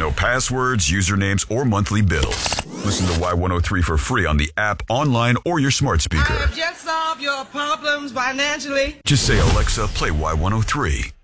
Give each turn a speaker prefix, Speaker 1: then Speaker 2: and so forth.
Speaker 1: No passwords, usernames, or monthly bills. Listen to Y103 for free on the app, online, or your smart speaker.
Speaker 2: I have just solved your problems financially.
Speaker 1: Just say, Alexa, play Y103.